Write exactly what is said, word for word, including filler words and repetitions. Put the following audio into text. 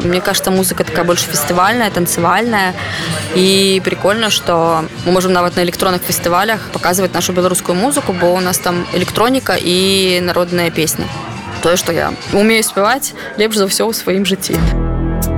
Мне кажется, музыка такая больше фестивальная, танцевальная. И прикольно, что мы можем нават на электронных фестивалях показывать нашу белорусскую музыку, бо у нас там электроніка і народныя песні. Тое, што я умею спяваць лепш за ўсё ў сваім жыцці.